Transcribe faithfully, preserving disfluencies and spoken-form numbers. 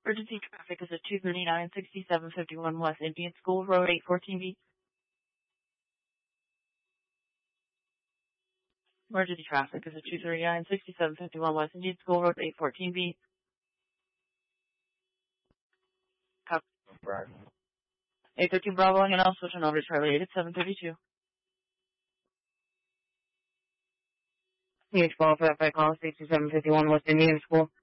Emergency traffic is at two thirty-nine sixty-seven fifty-one West Indian School Road eight fourteen B. Emergency traffic is at two thirty-nine sixty-seven fifty-one West Indian School Road eight fourteen B. Copy. eight thirteen Bravo, and I'll switch on over to Charlie eight at seven thirty-two. C H twelve for that call, sixty-seven fifty-one West Indian School.